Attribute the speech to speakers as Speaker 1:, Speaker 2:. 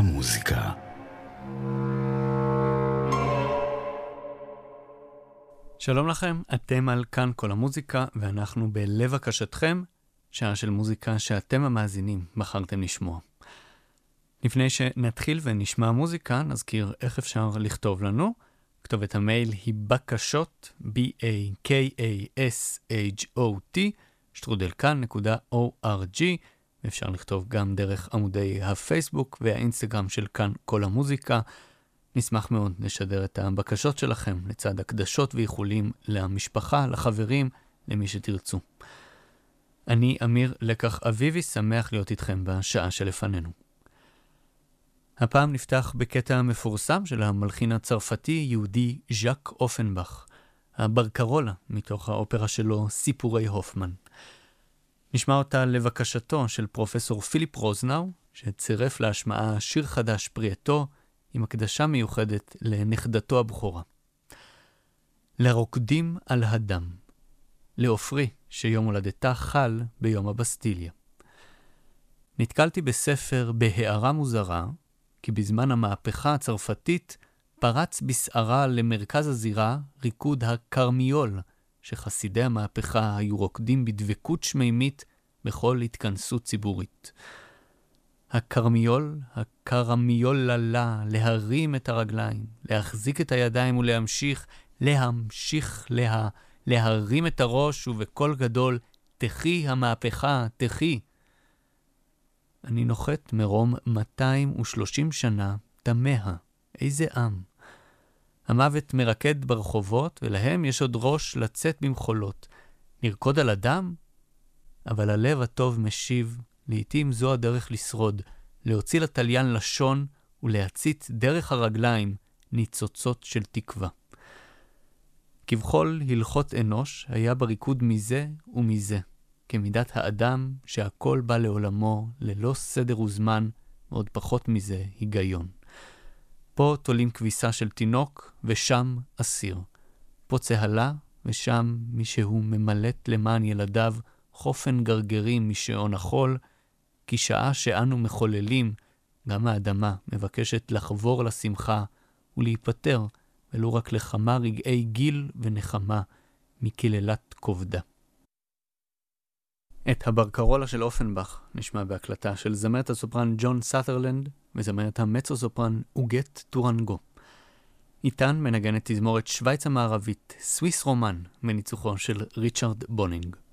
Speaker 1: המוזיקה. שלום לכם, אתם על כאן כל המוזיקה, ואנחנו בלב הקשתכם, שעה של מוזיקה שאתם המאזינים בחרתם לשמוע. לפני שנתחיל ונשמע מוזיקה, נזכיר איך אפשר לכתוב לנו. כתובת המייל היא בקשות, bakashot, שטרודלקן.org, ואפשר לכתוב גם דרך עמודי הפייסבוק והאינסטגרם של כאן כל המוזיקה. נשמח מאוד לשדר את הבקשות שלכם לצד הקדשות ואיחולים למשפחה, לחברים, למי שתרצו. אני אמיר לקח אביבי, שמח להיות איתכם בשעה שלפנינו. הפעם נפתח בקטע מפורסם של המלחין הצרפתי יהודי ז'אק אופנבך, הברקרולה מתוך האופרה שלו סיפורי הופמן. נשמע אותה לבקשתו של פרופסור פיליפ רוזנאו, שצירף להשמעה שיר חדש פרי-עטו, עם הקדשה מיוחדת לנכדתו הבכורה. לרוקדים על הדם, לעופרי שיום הולדתה חל ביום הבסטיליה. נתקלתי בספר בהערה מוזרה, כי בזמן המהפכה הצרפתית פרץ בסערה למרכז הזירה ריקוד הקרמיול, שחסידי המהפכה היו רוקדים בדבקות שמימית בכל התכנסות ציבורית. הקרמיוללה, להרים את הרגליים, להחזיק את הידיים ולהמשיך, להרים את הראש ובקול גדול, תחי המהפכה, תחי. אני נוחת מרום 230 שנה, תמה, איזה עם. המוות מרקד ברחובות, ולהם יש עוד ראש לצאת במחולות. נרקוד על הדם? אבל הלב הטוב משיב, לעתים זו הדרך לשרוד, להוציא לתליין לשון ולהציץ דרך הרגליים ניצוצות של תקווה. כבכל הלכות אנוש היה בריקוד מזה ומזה, כמידת האדם שהכל בא לעולמו ללא סדר וזמן, ועוד פחות מזה היגיון. פה תולים כביסה של תינוק ושם אסיר. פה צהלה ושם מישהו ממלט למען ילדיו חופן גרגרים משעון החול, כי שעה שאנו מחוללים, גם האדמה מבקשת לחבור לשמחה ולהיפטר, ולא רק לכמה רגעי גיל ונחמה מכללת כובדה. את הברקרולה של אופנבך נשמע בהקלטה של זמרת הסופרן ג'ון סאת'רלנד וזמרת המצו סופרן אוגט טורנגו. איתן מנגנת תזמורת שוויץ המערבית סוויס רומן מניצוחו של ריצ'רד בונינג.